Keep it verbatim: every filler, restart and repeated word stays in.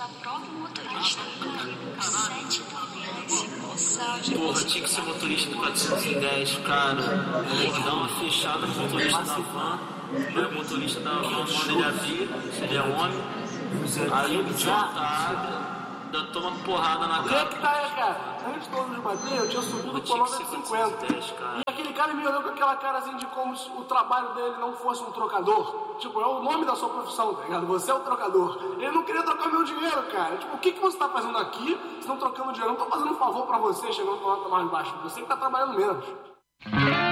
da própria motorista do carro sete da Porra, tinha que ser motorista do quatrocentos e dez, cara. Dá uma fechada no motorista da van. O motorista da van manda ele a vir, se ele é homem. Aí o idiota abre. Ainda toma porrada na O que cara. é que tá aí, cara? Antes de nos bater, eu tinha subido por nove e cinquenta. E aquele cara me olhou com aquela cara assim de como se o trabalho dele não fosse um trocador. Tipo, é o nome da sua profissão, tá ligado? Você é o trocador. Ele não queria trocar meu dinheiro, cara. Tipo, o que, que você tá fazendo aqui se não trocando dinheiro? Eu não tô fazendo um favor pra você, chegando com a nota mais baixa. Você que tá trabalhando menos.